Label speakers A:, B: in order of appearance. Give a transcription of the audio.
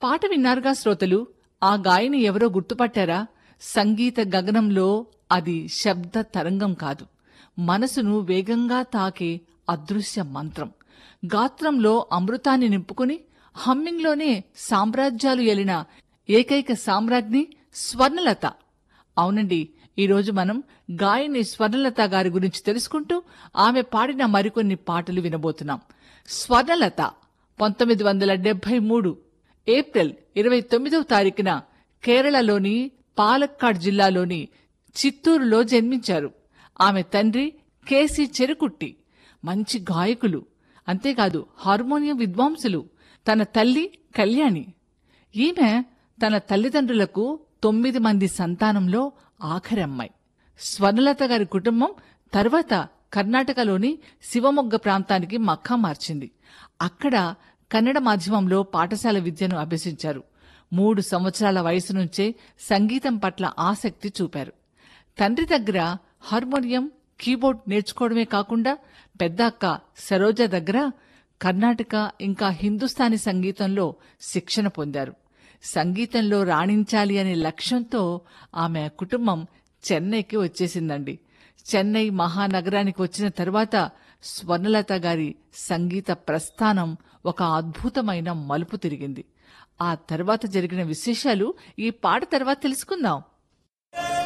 A: పాట విన్నారుగా శ్రోతలు. ఆ గాయని ఎవరో గుర్తుపట్టారా? సంగీత గగనంలో అది శబ్ద తరంగం కాదు, మనసును వేగంగా తాకే అదృశ్య మంత్రం. గాత్రంలో అమృతాన్ని నింపుకుని హమ్మింగ్లోనే సామ్రాజ్యాలు ఏలిన ఏకైక సామ్రాజ్ఞి స్వర్ణలత. అవునండి, ఈరోజు మనం గాయని స్వర్ణలత గారి గురించి తెలుసుకుంటూ ఆమె పాడిన మరికొన్ని పాటలు వినబోతున్నాం. స్వర్ణలత 1973 ఏప్రిల్ 29వ తారీఖున కేరళలోని పాలక్కాడ్ జిల్లాలోని చిత్తూరులో జన్మించారు. ఆమె తండ్రి కేసి చెరుకుట్టి మంచి గాయకులు, అంతేకాదు హార్మోనియం విద్వాంసులు. తన తల్లి కళ్యాణి. ఈమె తన తల్లిదండ్రులకు 9 మంది సంతానంలో ఆఖరి అమ్మాయి. స్వర్ణలత గారి కుటుంబం తర్వాత కర్ణాటకలోని శివమొగ్గ ప్రాంతానికి మక్కా మార్చింది. అక్కడ కన్నడ మాధ్యమంలో పాఠశాల విద్యను అభ్యసించారు. 3 సంవత్సరాల వయసు నుంచే సంగీతం పట్ల ఆసక్తి చూపారు. తండ్రి దగ్గర హార్మోనియం, కీబోర్డ్ నేర్చుకోవడమే కాకుండా పెద్ద అక్క సరోజ దగ్గర కర్ణాటక ఇంకా హిందుస్థానీ సంగీతంలో శిక్షణ పొందారు. సంగీతంలో రాణించాలి అనే లక్ష్యంతో ఆమె కుటుంబం చెన్నైకి వచ్చేసిందండి. చెన్నై మహానగరానికి వచ్చిన తరువాత స్వర్ణలత గారి సంగీత ప్రస్థానం ఒక అద్భుతమైన మలుపు తిరిగింది. ఆ తర్వాత జరిగిన విశేషాలు ఈ పాట తర్వాత తెలుసుకుందాం.